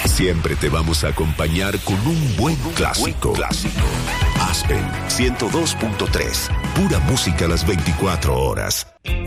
Siempre te vamos a acompañar con un buen clásico. Aspen 102.3. Pura música las 24 horas.